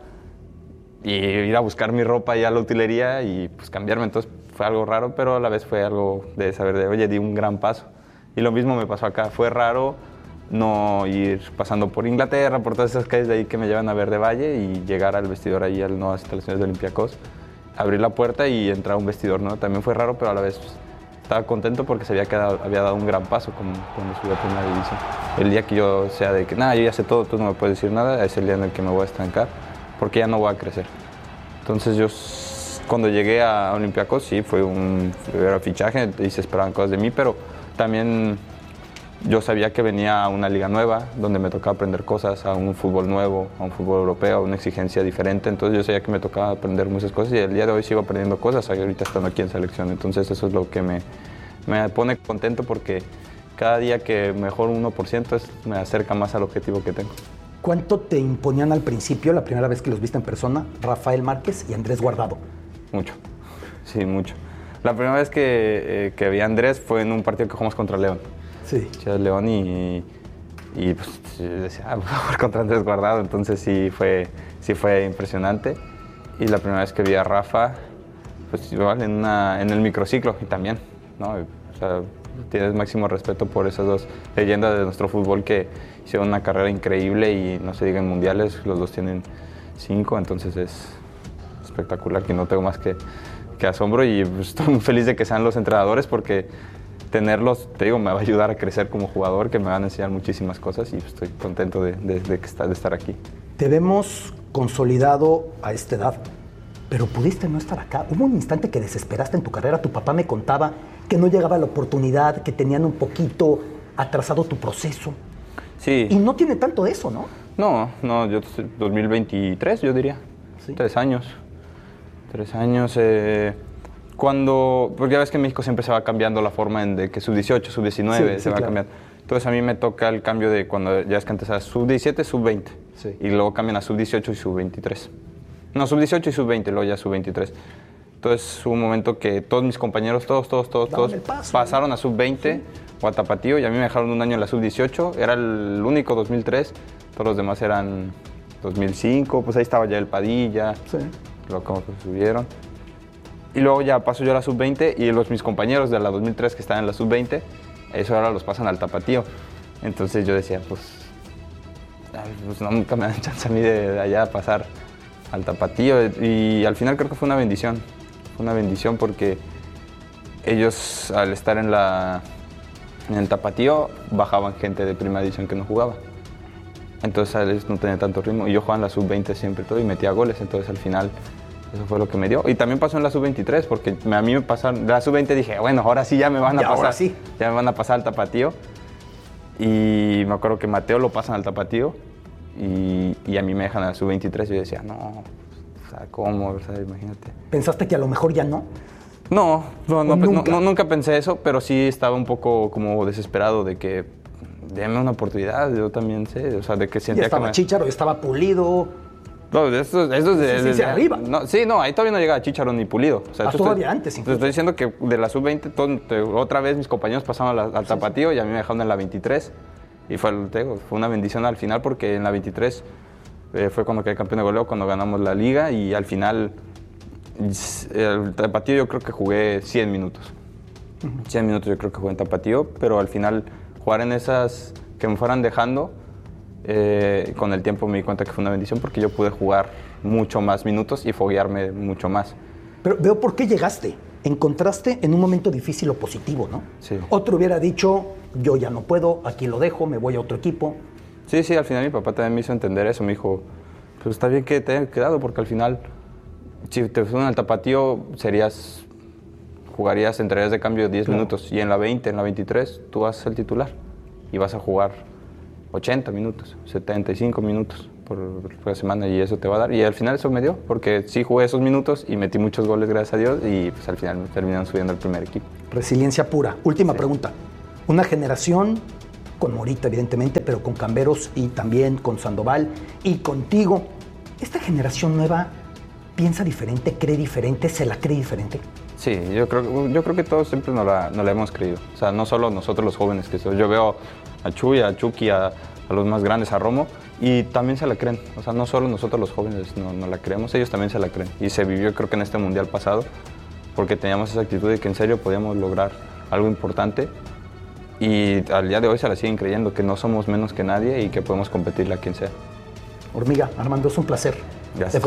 y ir a buscar mi ropa ahí a la utilería y pues cambiarme. Entonces, fue algo raro, pero a la vez fue algo de saber de, oye, di un gran paso. Y lo mismo me pasó acá. Fue raro no ir pasando por Inglaterra, por todas esas calles de ahí que me llevan a Verde Valle y llegar al vestidor ahí a las nuevas instalaciones de Olympiacos, abrir la puerta y entrar a un vestidor, ¿no? También fue raro, pero a la vez pues, estaba contento porque había dado un gran paso como cuando subí a Primera División. El día que yo sea de que, nada, yo ya sé todo, tú no me puedes decir nada, es el día en el que me voy a estancar porque ya no voy a crecer. Entonces yo, cuando llegué a Olympiacos, sí, era fichaje y se esperaban cosas de mí, pero también yo sabía que venía a una liga nueva, donde me tocaba aprender cosas, a un fútbol nuevo, a un fútbol europeo, a una exigencia diferente. Entonces yo sabía que me tocaba aprender muchas cosas y el día de hoy sigo aprendiendo cosas, ahorita estando aquí en selección. Entonces eso es lo que me pone contento porque cada día que mejoro 1% me acerca más al objetivo que tengo.
¿Cuánto te imponían al principio, la primera vez que los viste en persona, Rafael Márquez y Andrés Guardado?
Mucho, sí, mucho. La primera vez que vi a Andrés fue en un partido que jugamos contra León.
Sí.
Chivas León y pues yo decía, por favor, contra Andrés Guardado. Entonces sí fue impresionante. Y la primera vez que vi a Rafa, pues igual en el microciclo y también, ¿no? O sea, tienes máximo respeto por esas dos leyendas de nuestro fútbol que hicieron una carrera increíble y no se diga en mundiales, los dos tienen 5, entonces es espectacular, que no tengo más que asombro y pues, estoy muy feliz de que sean los entrenadores porque tenerlos, te digo, me va a ayudar a crecer como jugador, que me van a enseñar muchísimas cosas y estoy contento de estar aquí.
Te vemos consolidado a esta edad, pero pudiste no estar acá. Hubo un instante que desesperaste en tu carrera. Tu papá me contaba que no llegaba la oportunidad, que tenían un poquito atrasado tu proceso.
Sí.
Y no tiene tanto de eso, ¿no?
No, yo 2023, yo diría. ¿Sí? 3 años. 3 años. Porque ya ves que en México siempre se va cambiando la forma de que sub-18, sub-19 se va cambiando. Entonces a mí me toca el cambio de cuando ya es que antes era sub-17, sub-20. Sí. Y luego cambian a sub-18 y sub-23. No, sub-18 y sub-20, luego ya sub-23. Entonces hubo un momento que todos mis compañeros, todos pasaron a sub-20 o a Tapatío y a mí me dejaron un año en la sub-18. Era el único 2003, todos los demás eran 2005, pues ahí estaba ya el Padilla, luego como se subieron. Y luego ya paso yo a la sub-20 y mis compañeros de la 2003 que estaban en la sub-20, eso ahora los pasan al Tapatío. Entonces yo decía, pues nunca me dan chance a mí de allá pasar al Tapatío. Y al final creo que fue una bendición. Fue una bendición porque ellos al estar en el Tapatío bajaban gente de primera división que no jugaba. Entonces a ellos no tenían tanto ritmo y yo jugaba en la sub-20 siempre todo y metía goles. Entonces al final eso fue lo que me dio. Y también pasó en la sub-23, porque a mí me pasaron, de la sub-20 dije, bueno, ahora sí ya me van a pasar. Ahora sí. Ya me van a pasar al Tapatío. Y me acuerdo que Mateo lo pasan al Tapatío y a mí me dejan a la sub-23. Yo decía, no, o sea, ¿cómo? O sea, imagínate.
¿Pensaste que a lo mejor ya no?
No, nunca pensé eso, pero sí estaba un poco como desesperado de que déme una oportunidad, yo también sé, o sea, de que sentía
ya estaba Chícharo, estaba Pulido.
No, eso es
de arriba.
No, ahí todavía no llegaba Chícharo ni Pulido. O sea,
todavía antes incluso.
Te estoy diciendo que de la sub-20 otra vez mis compañeros pasaron al Tapatío y a mí me dejaron en la 23. Y fue una bendición al final porque en la 23 fue cuando quedé campeón de goleo, cuando ganamos la liga y al final el Tapatío yo creo que jugué 100 minutos. 100 minutos yo creo que jugué en Tapatío, pero al final jugar en esas que me fueran dejando, con el tiempo me di cuenta que fue una bendición porque yo pude jugar mucho más minutos y foguearme mucho más.
Pero veo por qué llegaste. Encontraste en un momento difícil lo positivo, ¿no?
Sí.
Otro hubiera dicho, yo ya no puedo, aquí lo dejo, me voy a otro equipo.
Sí, al final mi papá también me hizo entender eso. Me dijo, pues está bien que te hayas quedado porque al final, si te suben al Tapatío, entrarías de cambio 10 minutos y en la 20, en la 23, tú vas a ser el titular y vas a jugar 80 minutos, 75 minutos por semana y eso te va a dar. Y al final eso me dio, porque sí jugué esos minutos y metí muchos goles, gracias a Dios, y pues al final me terminaron subiendo al primer equipo.
Resiliencia pura. Última pregunta. Una generación con Morita, evidentemente, pero con Camberos y también con Sandoval y contigo. ¿Esta generación nueva piensa diferente, cree diferente, se la cree diferente?
Sí, yo creo que todos siempre nos la hemos creído. O sea, no solo nosotros los jóvenes, que yo veo a Chuy, a Chucky, a los más grandes, a Romo, y también se la creen. O sea, no solo nosotros los jóvenes no la creemos, ellos también se la creen. Y se vivió, creo que en este Mundial pasado, porque teníamos esa actitud de que en serio podíamos lograr algo importante. Y al día de hoy se la siguen creyendo, que no somos menos que nadie y que podemos competirle a quien sea.
Hormiga, Armando, es un placer.
Gracias.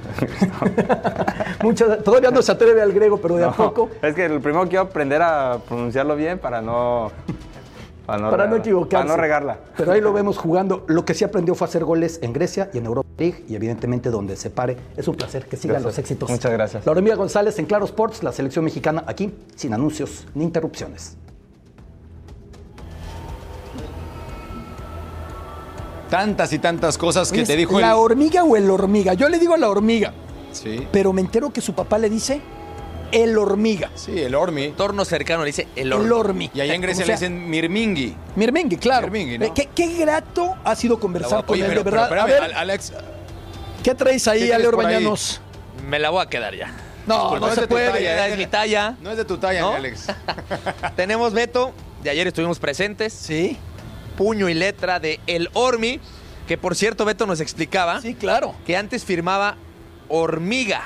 Todavía no se atreve al griego, pero de a poco.
Es que lo primero quiero aprender a pronunciarlo bien para no
equivocarse.
Para no regarla.
Pero ahí lo vemos jugando. Lo que sí aprendió fue hacer goles en Grecia y en Europa League y evidentemente donde se pare. Es un placer. Que sigan los éxitos.
Muchas gracias.
La Hormiga González en Claro Sports, la selección mexicana aquí, sin anuncios ni interrupciones.
Tantas y tantas cosas que te dijo
¿La hormiga o el hormiga? Yo le digo la hormiga.
Sí.
Pero me entero que su papá le dice el hormiga.
Sí, el hormi.
Entorno cercano le dice el hormi.
El hormi.
Y allá en Grecia le dicen mirmingi.
Mirmingi, claro.
Mirmingi, ¿no?
Qué grato ha sido conversar con él,
pero,
de verdad.
Pero,
a ver,
Alex.
¿Qué traes ahí, Ale Orbañanos?
Me la voy a quedar ya.
No se puede.
Talla, es mi talla.
No es de tu talla, ¿no? Alex.
Tenemos Beto. De ayer estuvimos presentes.
Sí.
Puño y letra de El Hormi, que por cierto Beto nos explicaba.
Sí, claro.
Que antes firmaba Hormiga,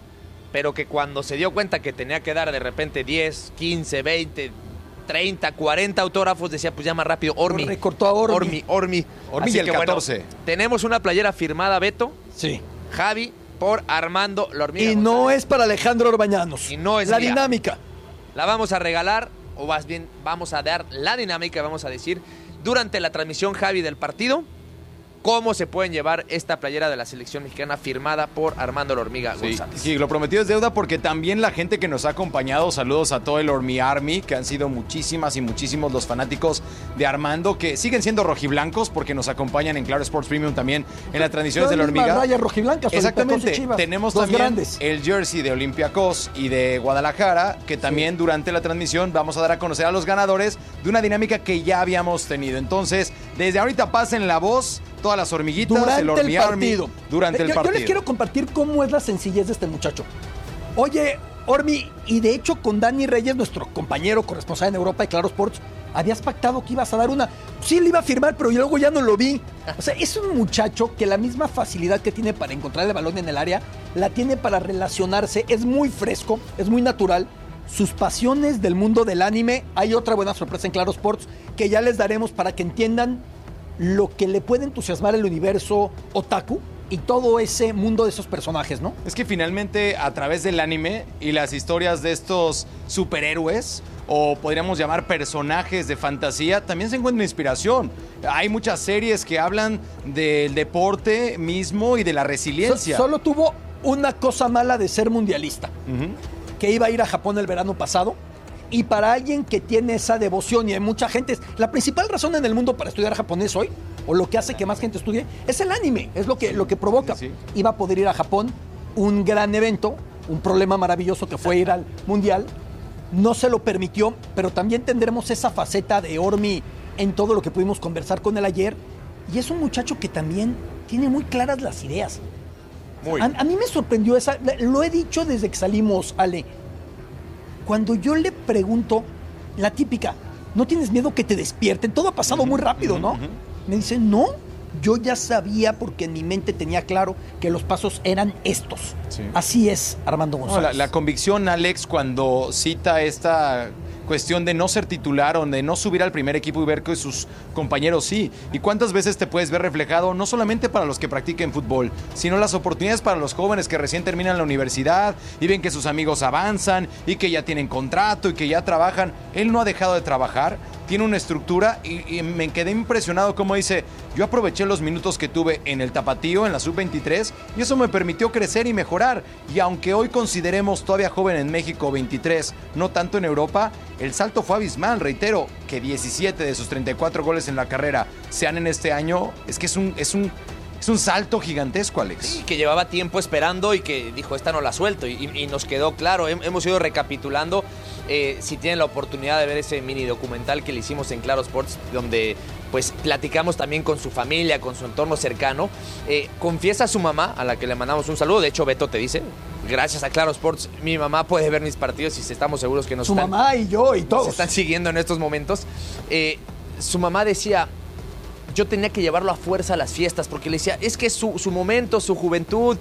pero que cuando se dio cuenta que tenía que dar de repente 10, 15, 20, 30, 40 autógrafos, decía pues ya más rápido Hormi.
Recortó a Hormi.
Hormi
y el 14.
Bueno, tenemos una playera firmada, Beto.
Sí.
Javi, por Armando La Hormiga
Y
González.
no es para Alejandro Orbañanos.
Y no es
la
mía.
dinámica.
La vamos a regalar, o más bien vamos a dar la dinámica, vamos a decir, durante la transmisión, Javi, del partido, cómo se pueden llevar esta playera de la selección mexicana firmada por Armando La Hormiga González.
Sí, lo prometido es deuda, porque también la gente que nos ha acompañado, saludos a todo el Hormi Army, que han sido muchísimas y muchísimos los fanáticos de Armando, que siguen siendo rojiblancos porque nos acompañan en Claro Sports Premium también en las transmisiones de La Hormiga.
Rayas rojiblancas.
Exactamente.
Chivas,
tenemos
dos
también
grandes.
el jersey de Olympiacos y de Guadalajara, que también durante la transmisión vamos a dar a conocer a los ganadores de una dinámica que ya habíamos tenido. Entonces, desde ahorita pasen la voz todas las hormiguitas,
durante
el Hormi Army, durante el partido.
Yo les quiero compartir cómo es la sencillez de este muchacho. Oye, Hormi, y de hecho con Dani Reyes, nuestro compañero corresponsal en Europa de Claro Sports, habías pactado que ibas a dar una. Sí, le iba a firmar, pero luego ya no lo vi. O sea, es un muchacho que la misma facilidad que tiene para encontrar el balón en el área, la tiene para relacionarse, es muy fresco, es muy natural. Sus pasiones del mundo del anime, hay otra buena sorpresa en Claro Sports que ya les daremos para que entiendan lo que le puede entusiasmar el universo otaku y todo ese mundo de esos personajes, ¿no?
Es que finalmente a través del anime y las historias de estos superhéroes, o podríamos llamar personajes de fantasía, también se encuentra inspiración. Hay muchas series que hablan del deporte mismo y de la resiliencia.
Solo tuvo una cosa mala de ser mundialista, que iba a ir a Japón el verano pasado. Y para alguien que tiene esa devoción, y hay mucha gente, la principal razón en el mundo para estudiar japonés hoy, o lo que hace que más gente estudie, es el anime, es lo que provoca. Sí. Iba a poder ir a Japón, un gran evento, un problema maravilloso que fue ir al Mundial, no se lo permitió, pero también tendremos esa faceta de Hormi en todo lo que pudimos conversar con él ayer, y es un muchacho que también tiene muy claras las ideas. A mí me sorprendió esa, lo he dicho desde que salimos, Ale. Cuando yo le pregunto, la típica, ¿no tienes miedo que te despierten? Todo ha pasado muy rápido, ¿no? Me dice, no, yo ya sabía porque en mi mente tenía claro que los pasos eran estos. Sí. Así es, Armando González.
La convicción, Alex, cuando cita esta cuestión de no ser titular o de no subir al primer equipo y ver que sus compañeros sí. ¿Y cuántas veces te puedes ver reflejado, no solamente para los que practiquen fútbol, sino las oportunidades para los jóvenes que recién terminan la universidad y ven que sus amigos avanzan y que ya tienen contrato y que ya trabajan? Él no ha dejado de trabajar, tiene una estructura y me quedé impresionado como dice, yo aproveché los minutos que tuve en el Tapatío, en la Sub-23, y eso me permitió crecer y mejorar. Y aunque hoy consideremos todavía joven en México, 23, no tanto en Europa, el salto fue abismal. Reitero, que 17 de sus 34 goles en la carrera sean en este año, es que es un salto gigantesco, Alex.
Sí, que llevaba tiempo esperando y que dijo, esta no la suelto. Y nos quedó claro, hemos ido recapitulando. Si tienen la oportunidad de ver ese mini documental que le hicimos en Claro Sports, donde pues platicamos también con su familia, con su entorno cercano, confiesa a su mamá, a la que le mandamos un saludo. De hecho, Beto te dice, gracias a Claro Sports, mi mamá puede ver mis partidos y estamos seguros que
su mamá y yo y todos
se están siguiendo en estos momentos. Su mamá decía, yo tenía que llevarlo a fuerza a las fiestas, porque le decía, es que su momento, su juventud,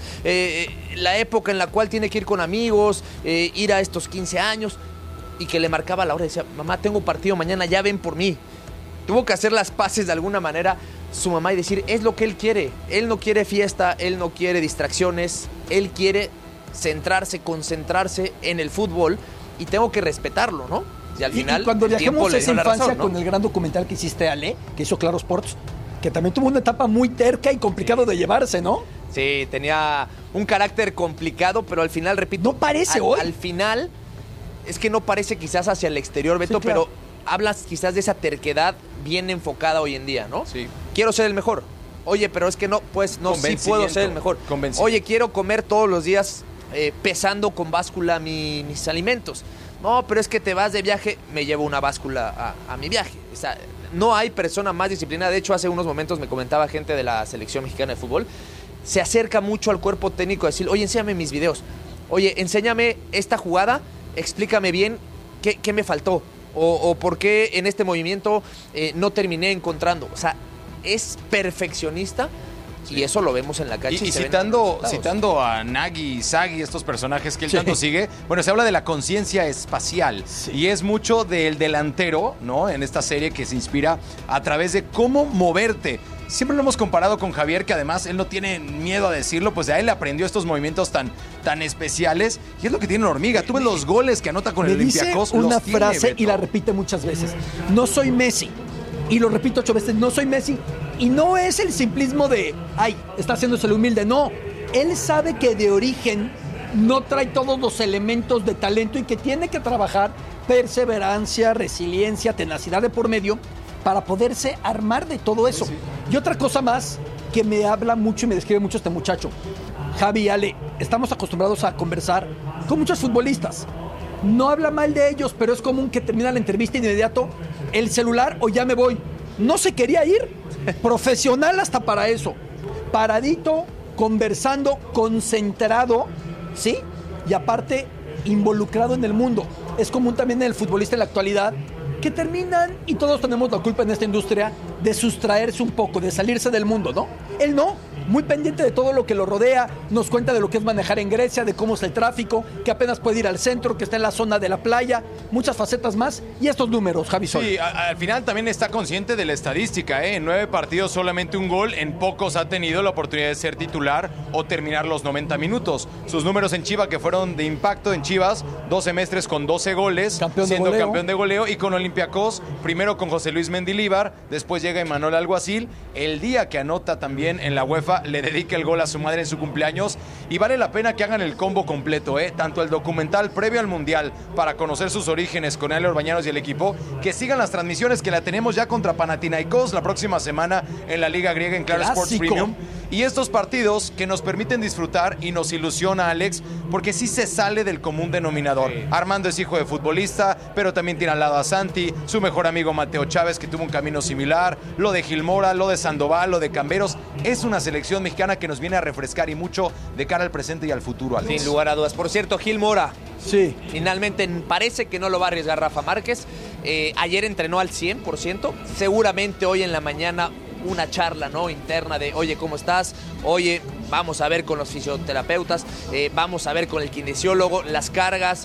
la época en la cual tiene que ir con amigos, ir a estos 15 años, y que le marcaba la hora, decía, mamá, tengo un partido mañana, ya ven por mí. Tuvo que hacer las paces de alguna manera su mamá y decir, es lo que él quiere. Él no quiere fiesta, él no quiere distracciones, él quiere centrarse, concentrarse en el fútbol, y tengo que respetarlo, ¿no? Y al final,
y cuando viajemos esa infancia
razón, ¿no?
Con el gran documental que hiciste, Ale, que hizo Claro Sports, que también tuvo una etapa muy terca y complicado de llevarse, ¿no?
Sí, tenía un carácter complicado, pero al final, repito...
No parece hoy.
Al final, es que no parece quizás hacia el exterior, Beto, sí, claro. Pero hablas quizás de esa terquedad bien enfocada hoy en día, ¿no?
Sí.
Quiero ser el mejor. Oye, pero es que no, pues no, sí puedo ser el mejor. Oye, quiero comer todos los días pesando con báscula mis alimentos. No, pero es que te vas de viaje, me llevo una báscula a mi viaje. O sea, no hay persona más disciplinada. De hecho, hace unos momentos me comentaba gente de la selección mexicana de fútbol, se acerca mucho al cuerpo técnico a decir, oye, enséñame mis videos. Oye, enséñame esta jugada, explícame bien qué me faltó. O por qué en este movimiento no terminé encontrando. O sea, es perfeccionista. Y eso lo vemos en la cancha.
Y citando a Nagy, Sagi, estos personajes que él tanto sigue, bueno, se habla de la conciencia espacial. Sí. Y es mucho del delantero, ¿no? En esta serie que se inspira a través de cómo moverte. Siempre lo hemos comparado con Javier, que además él no tiene miedo a decirlo, pues a él le aprendió estos movimientos tan especiales. Y es lo que tiene una hormiga. Tú ves los goles que anota con el Olympiacos.
Una frase y la repite muchas veces. No soy Messi. Y lo repito 8 veces, no soy Messi. Y no es el simplismo de, ay, está haciéndose el humilde. No, él sabe que de origen no trae todos los elementos de talento y que tiene que trabajar perseverancia, resiliencia, tenacidad de por medio para poderse armar de todo eso. Sí. Y otra cosa más que me habla mucho y me describe mucho este muchacho. Javi, Ale, estamos acostumbrados a conversar con muchos futbolistas. No habla mal de ellos, pero es común que termina la entrevista y de inmediato el celular o ya me voy. No se quería ir. Profesional hasta para eso. Paradito, conversando, concentrado, ¿sí? Y aparte, involucrado en el mundo. Es común también en el futbolista en la actualidad que terminan, y todos tenemos la culpa en esta industria, de sustraerse un poco, de salirse del mundo, ¿no? Él no, muy pendiente de todo lo que lo rodea, nos cuenta de lo que es manejar en Grecia, de cómo es el tráfico, que apenas puede ir al centro, que está en la zona de la playa, muchas facetas más, y estos números, Javi Sol.
Sí, al final también está consciente de la estadística, ¿eh? En 9 partidos solamente un gol, en pocos ha tenido la oportunidad de ser titular o terminar los 90 minutos. Sus números en Chivas, que fueron de impacto en Chivas, 2 semestres con 12 goles, siendo campeón de goleo, y con Olympiacos, primero con José Luis Mendilíbar, después llega Emanuel Alguacil, el día que anota también en la UEFA, le dedica el gol a su madre en su cumpleaños, y vale la pena que hagan el combo completo, tanto el documental previo al Mundial para conocer sus orígenes con Ale Orbañanos y el equipo, que sigan las transmisiones que la tenemos ya contra Panathinaikos la próxima semana en la Liga Griega en Claro Sports Premium, y estos partidos que nos permiten disfrutar y nos ilusiona, Alex, porque sí se sale del común denominador. Sí. Armando es hijo de futbolista, pero también tiene al lado a Santi, su mejor amigo Mateo Chávez, que tuvo un camino similar, lo de Gil Mora, lo de Sandoval, lo de Camberos. Es una selección mexicana que nos viene a refrescar y mucho de cara al presente y al futuro, Alex.
Sin lugar a dudas. Por cierto, Gil Mora.
Sí.
Finalmente parece que no lo va a arriesgar Rafa Márquez. Ayer entrenó al 100%. Seguramente hoy en la mañana una charla, ¿no?, interna de, oye, ¿cómo estás? Oye, vamos a ver con los fisioterapeutas, vamos a ver con el kinesiólogo las cargas,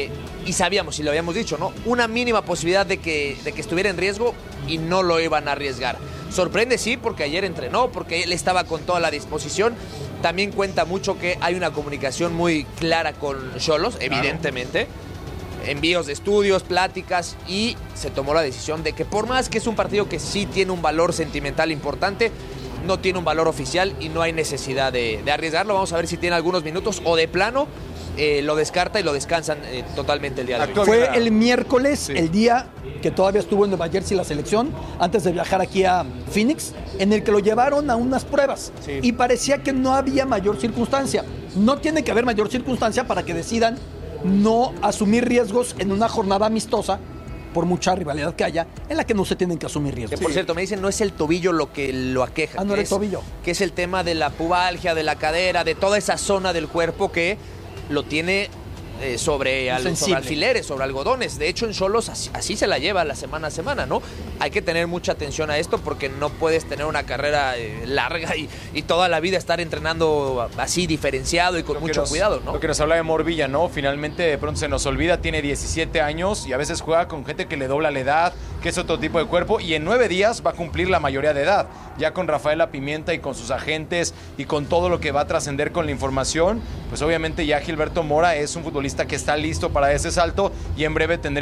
y sabíamos, y lo habíamos dicho, ¿no?, una mínima posibilidad de que estuviera en riesgo y no lo iban a arriesgar. Sorprende, sí, porque ayer entrenó, porque él estaba con toda la disposición. También cuenta mucho que hay una comunicación muy clara con Xolos, evidentemente. envíos de estudios, pláticas, y se tomó la decisión de que por más que es un partido que sí tiene un valor sentimental importante, no tiene un valor oficial y no hay necesidad de arriesgarlo. Vamos a ver si tiene algunos minutos o de plano lo descarta y lo descansan totalmente el día de hoy.
Fue el miércoles, el día que todavía estuvo en Nueva Jersey la selección, antes de viajar aquí a Phoenix, en el que lo llevaron a unas pruebas. Sí. Y parecía que no había mayor circunstancia. No tiene que haber mayor circunstancia para que decidan no asumir riesgos en una jornada amistosa, por mucha rivalidad que haya, en la que no se tienen que asumir riesgos.
Que por cierto, me dicen, no es el tobillo lo que lo aqueja.
No era el tobillo.
Que es el tema de la pubalgia, de la cadera, de toda esa zona del cuerpo que lo tiene sobre alfileres, sobre algodones. De hecho, en Xolos así se la lleva la semana a semana, ¿no? Hay que tener mucha atención a esto porque no puedes tener una carrera larga y toda la vida estar entrenando así diferenciado y con mucho cuidado, ¿no?
Lo que nos habla de Morvilla, ¿no? Finalmente de pronto se nos olvida, tiene 17 años y a veces juega con gente que le dobla la edad, que es otro tipo de cuerpo, y en 9 días va a cumplir la mayoría de edad. Ya con Rafaela Pimienta y con sus agentes y con todo lo que va a trascender con la información, pues obviamente ya Gilberto Mora es un futbolista que está listo para ese salto y en breve tendremos